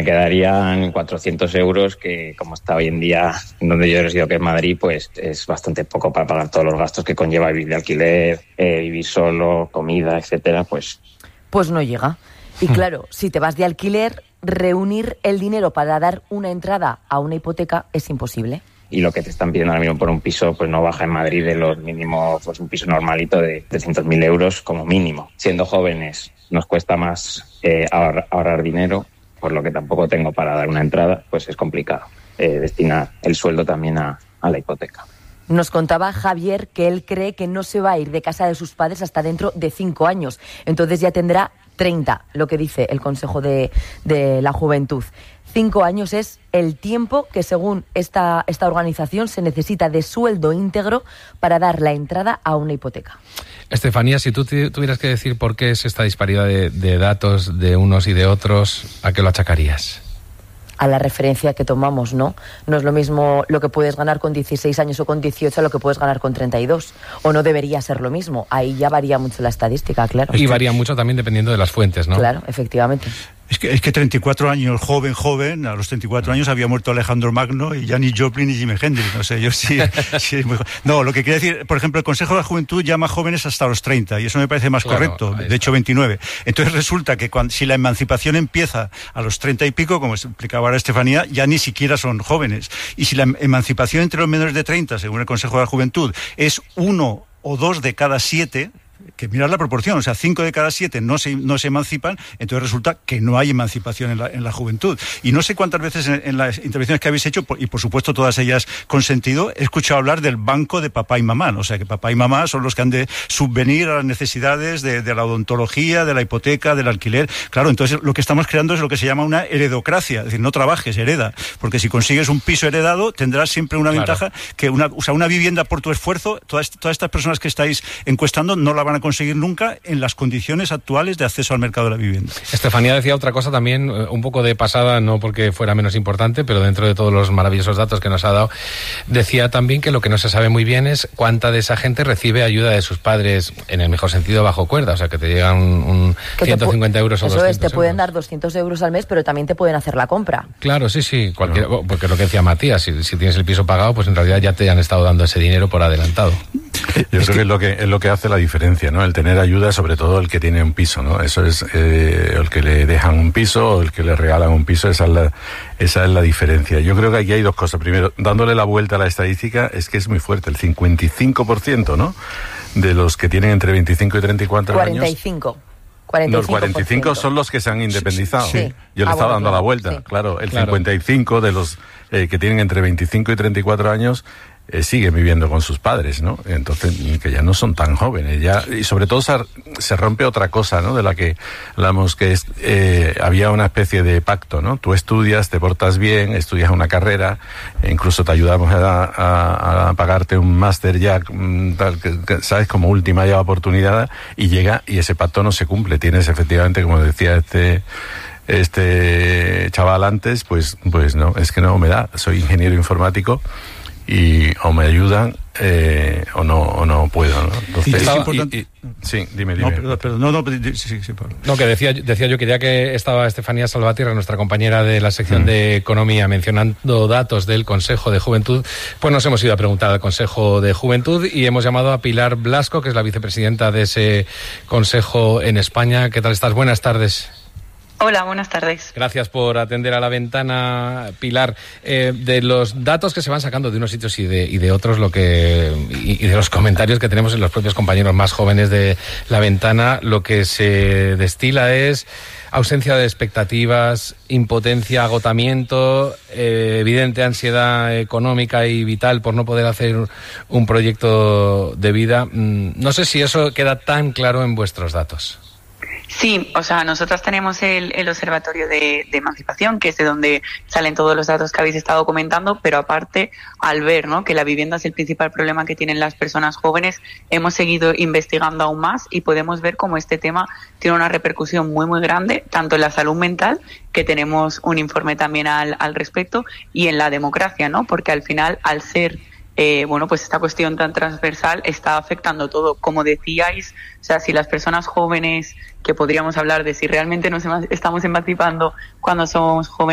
me quedarían 400 euros, que como está hoy en día en donde yo resido, que es Madrid, pues es bastante poco para pagar todos los gastos que conlleva vivir de alquiler, vivir solo, comida, etcétera, pues no llega. Y claro, si te vas de alquiler, reunir el dinero para dar una entrada a una hipoteca es imposible. Y lo que te están pidiendo ahora mismo por un piso, pues no baja en Madrid de los mínimos, pues un piso normalito de 300.000 euros como mínimo. Siendo jóvenes nos cuesta más ahorrar dinero, por lo que tampoco tengo para dar una entrada, pues es complicado destinar el sueldo también a la hipoteca. Nos contaba Javier que él cree que no se va a ir de casa de sus padres hasta dentro de 5 años. Entonces ya tendrá 30, lo que dice el Consejo de la Juventud. 5 años es el tiempo que, según esta organización, se necesita de sueldo íntegro para dar la entrada a una hipoteca. Estefanía, si tú tuvieras que decir por qué es esta disparidad de datos de unos y de otros, ¿a qué lo achacarías? A la referencia que tomamos, ¿no? No es lo mismo lo que puedes ganar con 16 años o con 18 a lo que puedes ganar con 32. O no debería ser lo mismo. Ahí ya varía mucho la estadística, claro. Y varía mucho también dependiendo de las fuentes, ¿no? Claro, efectivamente. Es que 34 años, joven, a los 34 años había muerto Alejandro Magno y ya ni Joplin ni Jimi Hendrix, no sé, yo sí. No, lo que quiere decir, por ejemplo, el Consejo de la Juventud llama jóvenes hasta los 30 y eso me parece más correcto, de hecho 29. Entonces resulta que si la emancipación empieza a los 30 y pico, como explicaba ahora Estefanía, ya ni siquiera son jóvenes. Y si la emancipación entre los menores de 30, según el Consejo de la Juventud, es 1 o 2 de cada 7, que mirar la proporción, o sea, 5 de cada 7 no se emancipan, entonces resulta que no hay emancipación en la juventud. Y no sé cuántas veces en las intervenciones que habéis hecho, y por supuesto todas ellas con sentido, he escuchado hablar del banco de papá y mamá, ¿no? O sea, que papá y mamá son los que han de subvenir a las necesidades de la odontología, de la hipoteca, del alquiler. Claro, entonces lo que estamos creando es lo que se llama una heredocracia, es decir, no trabajes, hereda, porque si consigues un piso heredado tendrás siempre una ventaja que una vivienda por tu esfuerzo, todas estas personas que estáis encuestando no la van a conseguir nunca en las condiciones actuales de acceso al mercado de la vivienda. Estefanía decía otra cosa también, un poco de pasada, no porque fuera menos importante, pero dentro de todos los maravillosos datos que nos ha dado, decía también que lo que no se sabe muy bien es cuánta de esa gente recibe ayuda de sus padres, en el mejor sentido, bajo cuerda, o sea, que te llegan un 150 euros o 200 euros. Eso es, te pueden dar 200 euros al mes, pero también te pueden hacer la compra. Claro, sí, porque lo que decía Matías, si tienes el piso pagado, pues en realidad ya te han estado dando ese dinero por adelantado. Yo creo que es lo que hace la diferencia, ¿no? El tener ayuda, sobre todo el que tiene un piso, ¿no? Eso es el que le dejan un piso o el que le regalan un piso, esa es la diferencia. Yo creo que aquí hay dos cosas. Primero, dándole la vuelta a la estadística, es que es muy fuerte, el 55%, ¿no? De los que tienen entre 25 y 34 años. 45. Los 45 son los que se han independizado. Sí. Yo le estaba dando la vuelta. Sí. Claro, el 55 de los que tienen entre 25 y 34 años siguen viviendo con sus padres, ¿no? Entonces, que ya no son tan jóvenes. Y sobre todo se rompe otra cosa, ¿no? De la que hablamos, que es había una especie de pacto, ¿no? Tú estudias, te portas bien, estudias una carrera, incluso te ayudamos a pagarte un máster ya, tal, que sabes, como última ya oportunidad, y llega y ese pacto no se cumple. Tienes efectivamente, como decía este chaval antes, pues no, es que no me da. Soy ingeniero informático y o me ayudan o no puedo, ¿no? Entonces, es importante. Sí, dime. No, que decía yo, quería que estaba Estefanía Salvatierra, nuestra compañera de la sección de Economía, mencionando datos del Consejo de Juventud. Pues nos hemos ido a preguntar al Consejo de Juventud y hemos llamado a Pilar Blasco, que es la vicepresidenta de ese Consejo en España. ¿Qué tal estás? Buenas tardes. Hola, buenas tardes. Gracias por atender a la ventana, Pilar. De los datos que se van sacando de unos sitios y de otros, y de los comentarios que tenemos en los propios compañeros más jóvenes de la ventana, lo que se destila es ausencia de expectativas, impotencia, agotamiento, evidente ansiedad económica y vital por no poder hacer un proyecto de vida. No sé si eso queda tan claro en vuestros datos. Sí, o sea, nosotros tenemos el Observatorio de Emancipación, que es de donde salen todos los datos que habéis estado comentando, pero aparte, al ver, ¿no?, que la vivienda es el principal problema que tienen las personas jóvenes, hemos seguido investigando aún más y podemos ver cómo este tema tiene una repercusión muy, muy grande, tanto en la salud mental, que tenemos un informe también al respecto, y en la democracia, ¿no?, porque al final, al ser pues esta cuestión tan transversal está afectando todo. Como decíais, o sea, si las personas jóvenes, que podríamos hablar de si realmente nos estamos emancipando cuando somos jóvenes,